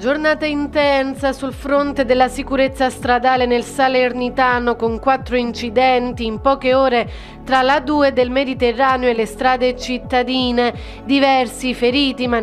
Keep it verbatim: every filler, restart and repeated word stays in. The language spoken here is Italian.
Giornata intensa sul fronte della sicurezza stradale nel Salernitano, con quattro incidenti in poche ore tra l'A due del Mediterraneo e le strade cittadine. Diversi feriti,